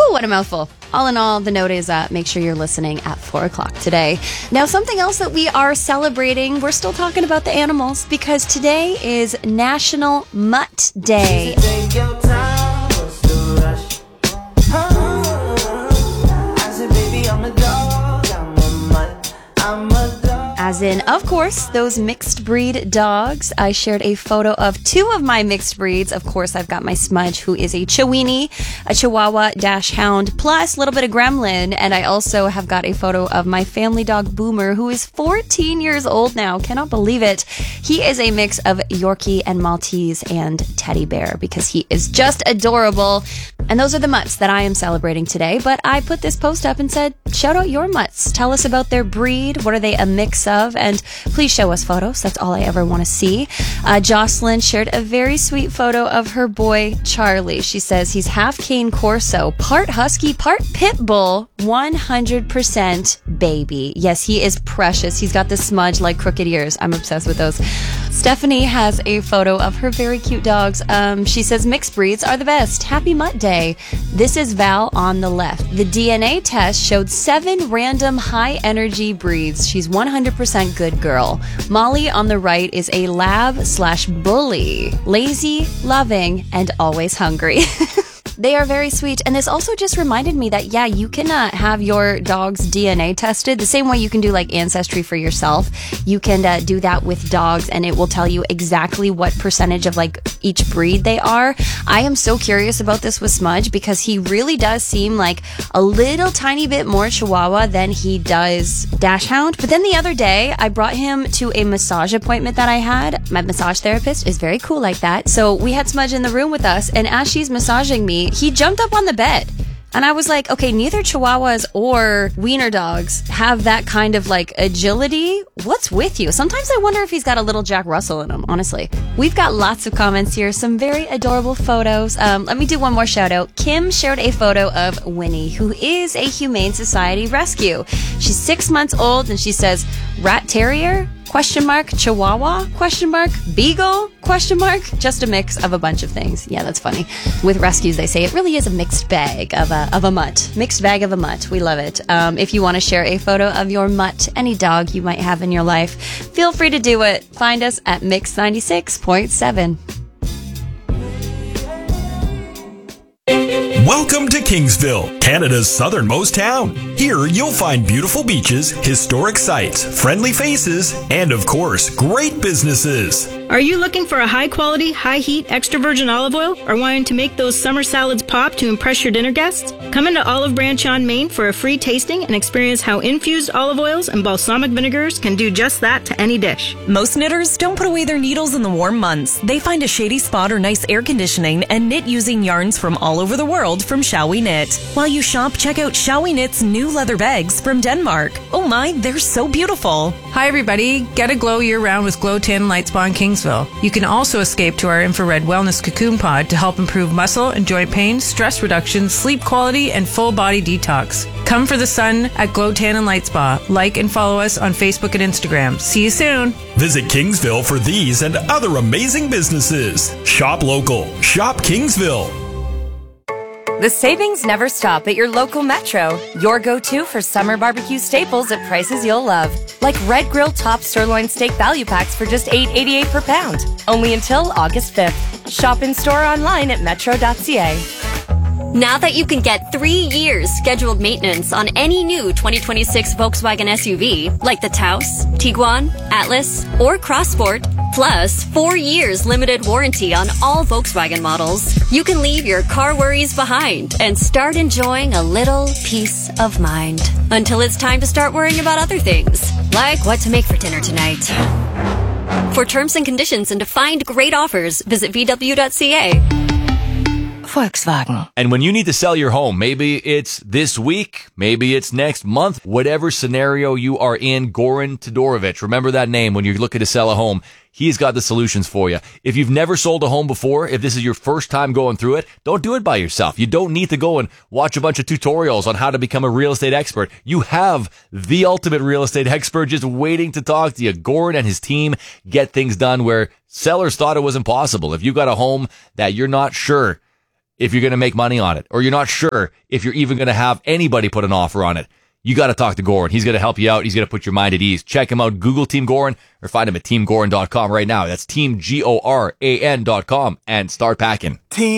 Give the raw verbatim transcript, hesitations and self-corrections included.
Whew, what a mouthful. All in all, the note is uh, make sure you're listening at four o'clock today. Now, something else that we are celebrating, we're still talking about the animals because today is National Mutt Day. Take your time, what's the rush? I said, baby, I'm a dog, I'm a mutt, I'm a dog. As in, of course, those mixed breed dogs. I shared a photo of two of my mixed breeds. Of course, I've got my Smudge, who is a Chiweenie, a Chihuahua dash hound, plus a little bit of Gremlin. And I also have got a photo of my family dog, Boomer, who is fourteen years old now. Cannot believe it. He is a mix of Yorkie and Maltese and teddy bear because he is just adorable. And those are the mutts that I am celebrating today. But I put this post up and said, shout out your mutts. Tell us about their breed. What are they a mix of? And please show us photos. That's all I ever want to see. Uh, Jocelyn shared a very sweet photo of her boy, Charlie. She says he's half Cane Corso, part Husky, part Pit Bull, one hundred percent baby. Yes, he is precious. He's got the Smudge like crooked ears. I'm obsessed with those. Stephanie has a photo of her very cute dogs. Um, she says mixed breeds are the best. Happy Mutt Day. This is Val on the left. The D N A test showed seven random high energy breeds. She's one hundred percent good girl. Molly on the right is a lab slash bully. Lazy, loving, and always hungry. They are very sweet. And this also just reminded me that, yeah, you can uh, have your dog's D N A tested the same way you can do like Ancestry for yourself. You can uh, do that with dogs and it will tell you exactly what percentage of like each breed they are. I am so curious about this with Smudge because he really does seem like a little tiny bit more Chihuahua than he does Dachshund. But then the other day, I brought him to a massage appointment that I had. My massage therapist is very cool like that. So we had Smudge in the room with us, and as she's massaging me, he jumped up on the bed. And I was like, okay, neither Chihuahuas or Wiener dogs have that kind of like agility. What's with you? Sometimes I wonder if he's got a little Jack Russell in him, honestly. We've got lots of comments here, some very adorable photos. Um, let me do one more shout out. Kim shared a photo of Winnie, who is a Humane Society rescue. She's six months old and she says, rat terrier? Question mark, Chihuahua, question mark, Beagle, question mark, just a mix of a bunch of things. Yeah, that's funny. With rescues, they say it really is a mixed bag of a, of a mutt. Mixed bag of a mutt. We love it. Um, if you want to share a photo of your mutt, any dog you might have in your life, feel free to do it. Find us at Mix ninety-six point seven. Welcome to Kingsville, Canada's southernmost town. Here you'll find beautiful beaches, historic sites, friendly faces, and of course, great businesses. Are you looking for a high-quality, high-heat, extra virgin olive oil or wanting to make those summer salads pop to impress your dinner guests? Come into Olive Branch on Main for a free tasting and experience how infused olive oils and balsamic vinegars can do just that to any dish. Most knitters don't put away their needles in the warm months. They find a shady spot or nice air conditioning and knit using yarns from all over the world from Shall We Knit. While you shop, check out Shall We Knit's new leather bags from Denmark. Oh my, they're so beautiful. Hi everybody, get a glow year-round with Glow Tan Light Spa in Kingsville. You can also escape to our infrared wellness cocoon pod to help improve muscle and joint pain, stress reduction, sleep quality, and full body detox. Come for the sun at Glow Tan and Light Spa. Like and follow us on Facebook and Instagram. See you soon. Visit Kingsville for these and other amazing businesses. Shop local. Shop Kingsville. The savings never stop at your local Metro. Your go-to for summer barbecue staples at prices you'll love. Like Red Grill Top Sirloin Steak Value Packs for just eight eighty-eight per pound. Only until August fifth. Shop in store online at metro dot c a. Now that you can get three years scheduled maintenance on any new twenty twenty-six Volkswagen S U V, like the Taos, Tiguan, Atlas, or Crossport, plus four years limited warranty on all Volkswagen models, you can leave your car worries behind and start enjoying a little peace of mind. Until it's time to start worrying about other things, like what to make for dinner tonight. For terms and conditions and to find great offers, visit v w dot c a. Volkswagen. And when you need to sell your home, maybe it's this week, maybe it's next month, whatever scenario you are in, Goran Todorovic, remember that name when you're looking to sell a home. He's got the solutions for you. If you've never sold a home before, if this is your first time going through it, don't do it by yourself. You don't need to go and watch a bunch of tutorials on how to become a real estate expert. You have the ultimate real estate expert just waiting to talk to you. Goran and his team get things done where sellers thought it was impossible. If you got a home that you're not sure if you're going to make money on it, or you're not sure if you're even going to have anybody put an offer on it, you got to talk to Goran. He's going to help you out. He's going to put your mind at ease. Check him out. Google Team Goran or find him at team goran dot com right now. That's team G O R A N dot com and start packing. Team